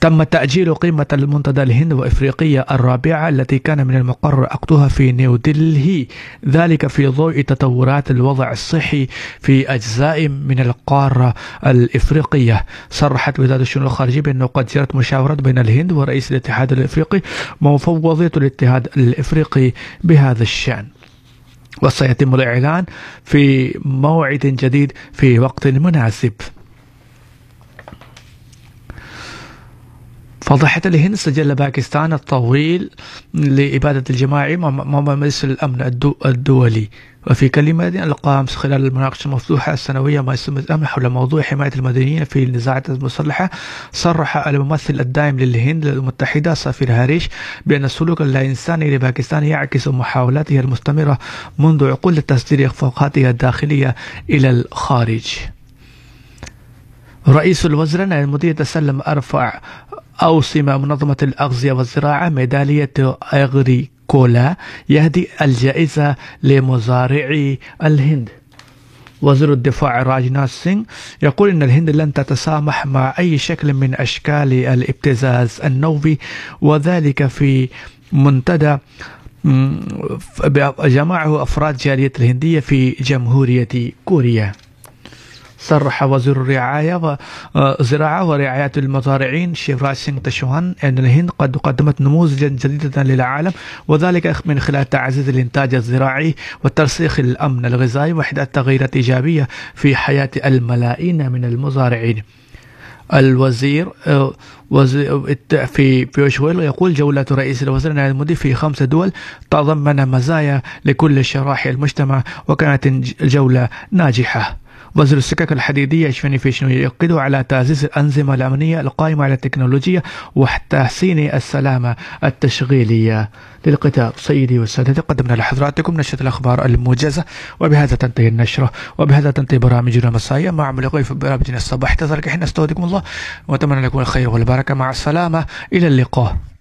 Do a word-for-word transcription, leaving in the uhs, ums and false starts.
تم تأجيل قمة المنتدى الهند وإفريقيا الرابعة التي كان من المقرر عقدها في نيودلهي، ذلك في ضوء تطورات الوضع الصحي في أجزاء من القارة الإفريقية. صرحت وزارة الشؤون الخارجية بأنه قد جرت مشاورات بين الهند ورئيس الاتحاد الإفريقي ومفوضية الاتحاد الإفريقي بهذا الشأن، وسيتم الإعلان في موعد جديد في وقت مناسب. فضحت الهند سجل باكستان الطويل لإبادة الجماعي مع مجلس الأمن الدولي. وفي كلمة ألقاها خلال المناقشة المفتوحة السنوية مع مجلس الأمن حول موضوع حماية المدنيين في النزاعات المسلحة، صرح الممثل الدائم للهند المتحدة سفير هاريش بأن السلوك اللا إنساني لباكستان يعكس محاولاتها المستمرة منذ عقود لتصدير إخفاقاتها الداخلية إلى الخارج. رئيس الوزراء نايل مودي تسلم أرفع أوسم منظمة الأغذية والزراعة ميدالية أغريكولا يهدي الجائزة لمزارعي الهند. وزير الدفاع راجناث سينغ يقول إن الهند لن تتسامح مع أي شكل من أشكال الابتزاز النووي، وذلك في منتدى جمعه أفراد جالية الهندية في جمهورية كوريا. صرح وزير الرعاية والزراعة ورعاية المزارعين شيفراج سينغ تشوهان أن الهند قد قدمت نموذجا جديدا للعالم، وذلك من خلال تعزيز الإنتاج الزراعي وترسيخ الأمن الغذائي وإحداث تغييرات إيجابية في حياة الملايين من المزارعين. الوزير في بيوش غويل يقول جولة رئيس الوزراء نايل مودي في خمس دول تضمن مزايا لكل شرائح المجتمع وكانت جولة ناجحة. وزير السكك الحديدية شفني فيشنو يؤكد على تعزيز الأنظمة الأمنية القائمة على التكنولوجيا وتحسين السلامة التشغيلية للقطار. سيدي وسادتي، قدمنا لحضراتكم نشرة الأخبار الموجزة، وبهذا تنتهي النشرة، وبهذا تنتهي برامجنا المسائية مع ملقاي في برامجنا الصباح. تذكر حين استودعكم الله وأتمنى لكم الخير والبركة. مع السلامة، إلى اللقاء.